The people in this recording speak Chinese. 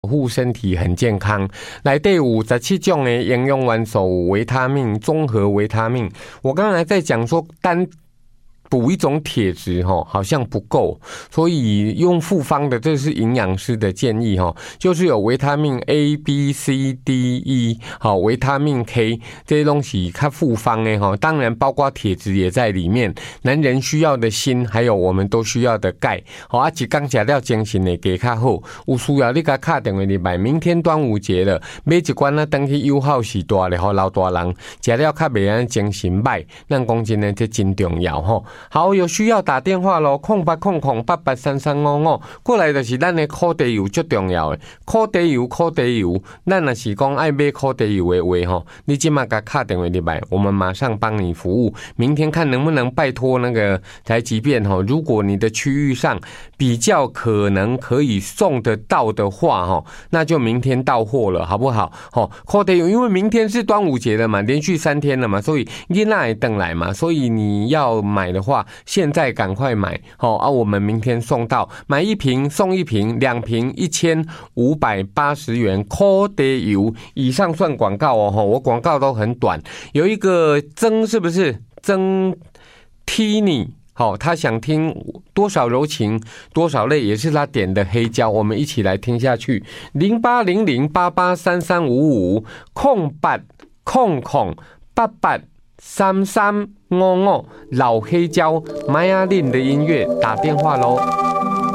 护身体很健康，内底有17种的营养元素，维他命、综合维他命。我刚才在讲说单补一种铁质好像不够，所以用复方的，这是营养师的建议就是有维他命 A、B、C、D、E， 维他命 K 这些东西它复方的当然包括铁质也在里面，男人需要的锌，还有我们都需要的钙，一天吃了精神会更较好。有需要你给打电话入来，明天端午节了，买一罐回去友好时代的，给老大人吃了较袂安精神歹。咱讲真的，这真重要好，有需要打电话咯，0800883355，过来就是咱的烤地油最重要的，烤地油，咱若是讲爱买烤地油的话你即马给打电话入来，我们马上帮你服务。明天看能不能拜托那个台积电如果你的区域上比较可能可以送得到的话那就明天到货了，好不好？烤地油，因为明天是端午节了嘛，连续3天了嘛，所以囡仔会回来嘛，所以你要买的话现在赶快买我们明天送到，买1瓶送1瓶，2瓶1580元，烤地油。以上算广告我广告都很短。有一个曾，是不是曾 Tini？他想听多少柔情多少泪，也是他点的黑胶，我们一起来听下去。08008833550800883355老黑胶玛雅琳的音乐，打电话咯。